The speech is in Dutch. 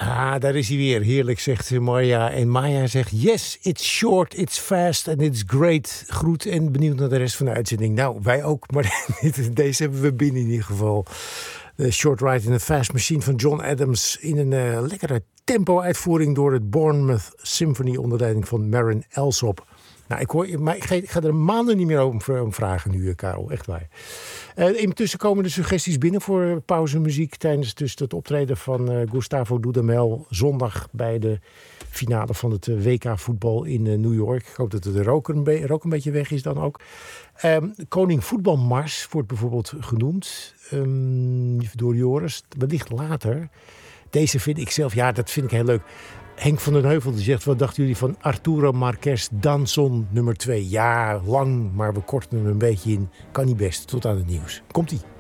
Ja, daar is hij weer. Heerlijk, zegt Maya. En Maya zegt, yes, it's short, it's fast and it's great. Groet en benieuwd naar de rest van de uitzending. Nou, wij ook, maar deze hebben we binnen in ieder geval. De Short Ride in a Fast Machine van John Adams in een lekkere tempo-uitvoering door het Bournemouth Symphony onder leiding van Marin Alsop. Nou, maar ik ga er maanden niet meer om vragen nu, Karel. Echt waar. Intussen komen de suggesties binnen voor pauzemuziek tijdens dus het optreden van Gustavo Dudamel zondag bij de finale van het WK-voetbal in New York. Ik hoop dat het er ook een beetje weg is dan ook. Koning Voetbalmars wordt bijvoorbeeld genoemd door Joris. Wellicht later. Deze vind ik zelf, dat vind ik heel leuk. Henk van den Heuvel die zegt, wat dachten jullie van Arturo Marquez Danson nummer 2? Ja, lang, maar we korten hem een beetje in. Kan niet best. Tot aan het nieuws. Komt-ie.